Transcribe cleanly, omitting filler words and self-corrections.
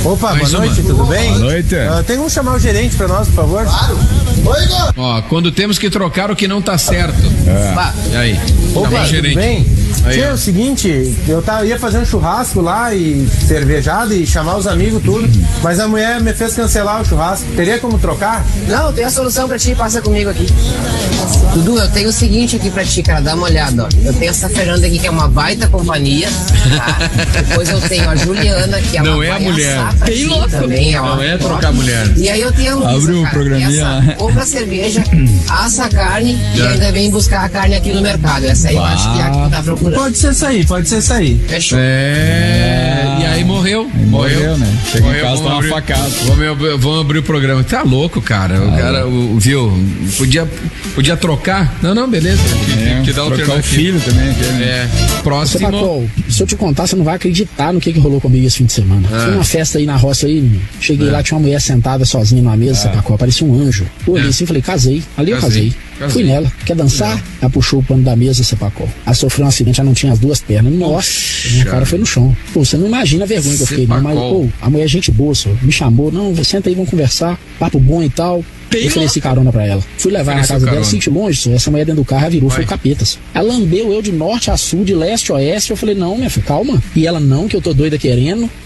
Opa, Mais boa noite, uma. tudo bem? Boa noite. Tem como chamar o gerente pra nós, por favor? Claro. Oi, Igor. Ó, quando temos que trocar o que não tá certo. E aí? Opa, Chamar o tudo gerente. bem? Aí, Tia, é ó. o seguinte, ia fazer um churrasco lá e cervejada e chamar os amigos, tudo, mas a mulher me fez cancelar o churrasco. Teria como trocar? Não, tem a solução pra ti, passa comigo aqui. Dudu, eu tenho o seguinte aqui pra ti, cara, dá uma olhada, ó. Eu tenho essa Fernanda aqui, que é uma baita companhia, tá? Depois eu tenho a Juliana, que ela Não é a vai mulher. assar pra Bem ti louco. também, ó. Não é trocar a mulher. E aí eu tenho a Luísa, Abre um cara, programinha essa lá. compra a cerveja, assa a carne e Já. ainda vem buscar a carne aqui no mercado. Essa aí eu acho que é a que tu tá procurando. Pode ser essa aí, pode ser essa aí. Fechou. E aí morreu. Morreu, né? Chega em casa, vamos tá uma abrir- facada. Vamos abrir o programa. Tá louco, cara. O cara, viu? Podia trocar? Não, beleza. Te dá trocar o alternativa. filho também. Aquele. Próximo. Sepacol, se eu te contar, você não vai acreditar no que rolou comigo esse fim de semana. Foi uma festa aí na roça aí, cheguei lá, tinha uma mulher sentada sozinha numa mesa, Sepacol, parecia um anjo. Eu olhei assim e falei, casei. Ali eu casei. Fui nela, quer dançar? Ela puxou o pano da mesa, Sepacol. Ela sofreu um acidente, ela não tinha as duas pernas. Nossa, minha cara foi no chão. Pô, você não imagina a vergonha que eu fiquei, não. Mas, pô, a mulher é gente boa, só. Me chamou, não, senta aí, vamos conversar, papo bom e tal. Eu ofereci carona pra ela. Fui levar na casa dela, senti longe, só. Essa mulher dentro do carro, ela virou, foi o capeta, só. Ela lambeu eu de norte a sul, de leste a oeste. Eu falei, não, minha filha, calma. E ela, não, que eu tô doida querendo.